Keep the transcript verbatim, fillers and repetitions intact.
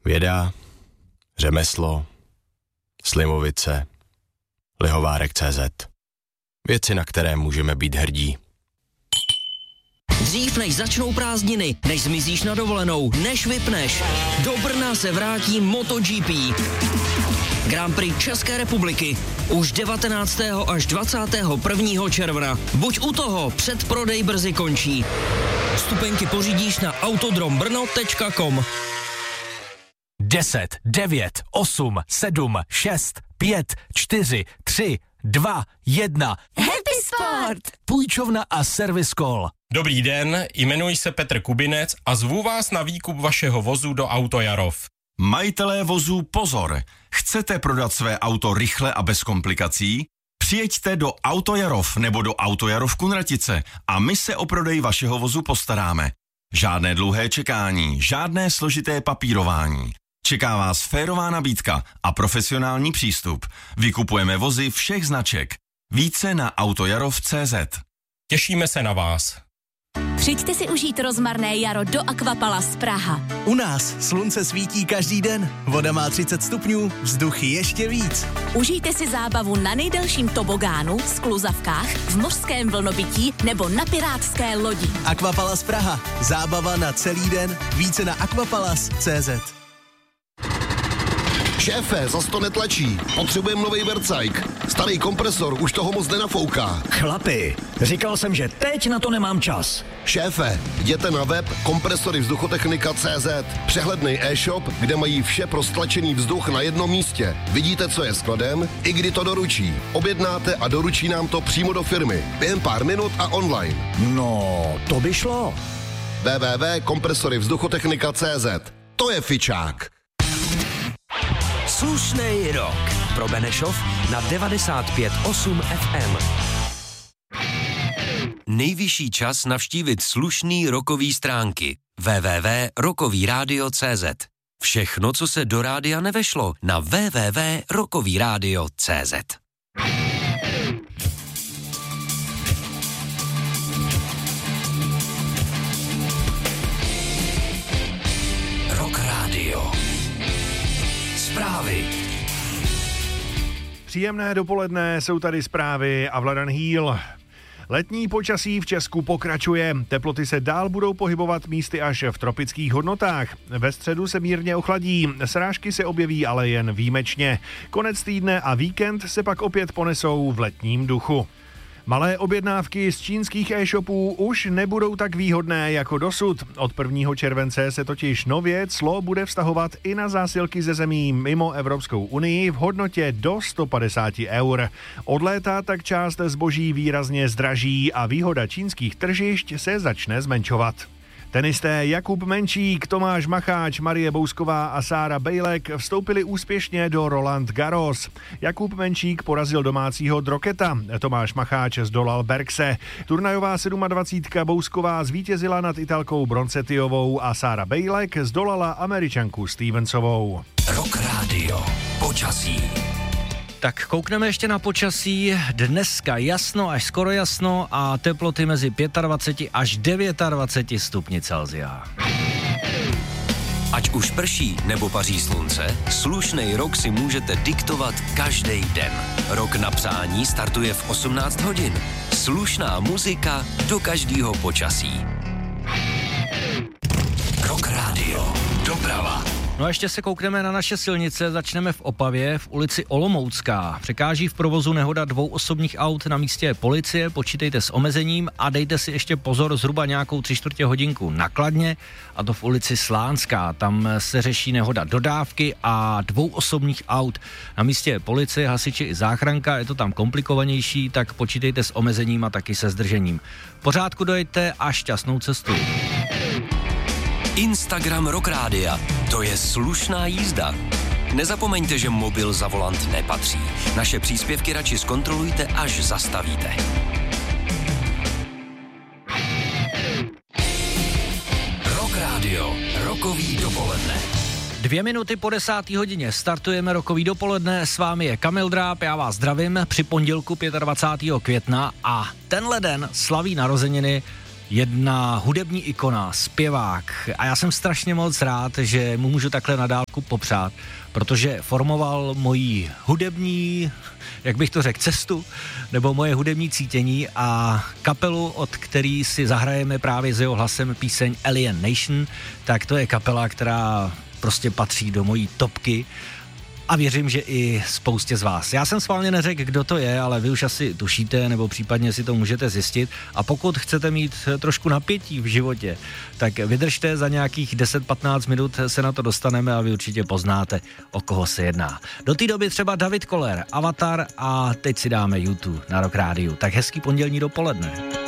Věda, řemeslo, Slimovice, Lihovárek tečka cé zet. Věci, na které můžeme být hrdí. Dřív než začnou prázdniny, než zmizíš na dovolenou, než vypneš, do Brna se vrátí MotoGP. Grand Prix České republiky už devatenáctého až dvacátého prvního června. Buď u toho, předprodej brzy končí. Vstupenky pořídíš na autodrom brno tečka com. deset, devět, osm, sedm, šest, pět, čtyři, tři, dva, jedna. Happy Sport! Půjčovna a Service Call. Dobrý den, jmenuji se Petr Kubinec a zvu vás na výkup vašeho vozu do Autojarov. Majitelé vozů pozor! Chcete prodat své auto rychle a bez komplikací? Přijeďte do Autojarov nebo do Autojarov Kunratice a my se o prodej vašeho vozu postaráme. Žádné dlouhé čekání, žádné složité papírování. Čeká vás férová nabídka a profesionální přístup. Vykupujeme vozy všech značek. Více na autojarov tečka cé zet. Těšíme se na vás. Přijďte si užít rozmarné jaro do Aquapalace Praha. U nás slunce svítí každý den, voda má třicet stupňů, vzduch ještě víc. Užijte si zábavu na nejdelším tobogánu, skluzavkách, v mořském vlnobytí nebo na pirátské lodi. Aquapalace Praha. Zábava na celý den. Více na aquapalace tečka cé zet. Šéfe, zas to netlačí. Potřebujeme novej vercajk. Starý kompresor už toho moc nenafouká. Chlapi, říkal jsem, že teď na to nemám čas. Šéfe, jděte na web kompresory vzduchotechnika tečka cé zet. Přehledný e-shop, kde mají vše pro stlačený vzduch na jednom místě. Vidíte, co je skladem, i kdy to doručí. Objednáte a doručí nám to přímo do firmy. Během pár minut a online. No, to by šlo. w w w tečka kompresory vzduchotechnika tečka cé zet. To je fičák. Slušnej rok. Pro Benešov na devadesát pět osm ef em. Nejvyšší čas navštívit slušný rokový stránky. w w w tečka rokový rádio tečka cé zet. Všechno, co se do rádia nevešlo, na w w w tečka rokový rádio tečka cé zet. Rock Radio. Zprávy. Příjemné dopoledne, jsou tady zprávy a Vladan Hýl. Letní počasí v Česku pokračuje. Teploty se dál budou pohybovat místy až v tropických hodnotách. Ve středu se mírně ochladí, srážky se objeví ale jen výjimečně. Konec týdne a víkend se pak opět ponesou v letním duchu. Malé objednávky z čínských e-shopů už nebudou tak výhodné jako dosud. Od prvního července se totiž nově clo bude vztahovat i na zásilky ze zemí mimo Evropskou unii v hodnotě do sto padesát eur. Od léta tak část zboží výrazně zdraží a výhoda čínských tržišť se začne zmenšovat. Tenisté Jakub Menčík, Tomáš Macháč, Marie Bousková a Sára Bejlek vstoupili úspěšně do Roland Garros. Jakub Menčík porazil domácího Droketa, Tomáš Macháč zdolal Berkse. Turnajová dvacítka sedm Bousková zvítězila nad Italkou Broncetiovou a Sára Bejlek zdolala Američanku Stevensovou. Rock Radio. Počasí. Tak koukneme ještě na počasí. Dneska jasno až skoro jasno a teploty mezi dvacet pět až dvacet devět stupni Celsia. Ať už prší nebo paří slunce, slušnej rok si můžete diktovat každý den. Rok na přání startuje v osmnáct hodin. Slušná muzika do každého počasí. Rock Radio. Doprava. No a ještě se koukneme na naše silnice, začneme v Opavě v ulici Olomoucká. Překáží v provozu nehoda dvou osobních aut, na místě policie, počítejte s omezením a dejte si ještě pozor zhruba nějakou tři čtvrtě hodinku na Kladně, a to v ulici Slánská. Tam se řeší nehoda dodávky a dvou osobních aut. Na místě policie, hasiči i záchranka, je to tam komplikovanější, tak počítejte s omezením a taky se zdržením. V pořádku dojďte a šťastnou cestu. Instagram Rock Rádia. To je slušná jízda. Nezapomeňte, že mobil za volant nepatří. Naše příspěvky radši zkontrolujte, až zastavíte. Rock Radio. Rokový dopoledne. Dvě minuty po desáté hodině startujeme rokový dopoledne, s vámi je Kamil Dráb, já vás zdravím při pondělku dvacátého pátého května a tenhle den slaví narozeniny jedna hudební ikona, zpěvák a já jsem strašně moc rád, že mu můžu takhle na dálku popřát, protože formoval moji hudební, jak bych to řekl, cestu, nebo moje hudební cítění a kapelu, od který si zahrajeme právě s jeho hlasem píseň Alien Nation, tak to je kapela, která prostě patří do mojí topky a věřím, že i spoustě z vás. Já jsem schválně neřekl, kdo to je, ale vy už asi tušíte, nebo případně si to můžete zjistit. A pokud chcete mít trošku napětí v životě, tak vydržte, za nějakých deset patnáct minut se na to dostaneme a vy určitě poznáte, o koho se jedná. Do té doby třeba David Koller, Avatar a teď si dáme YouTube na Rock Rádiu. Tak hezký pondělní dopoledne.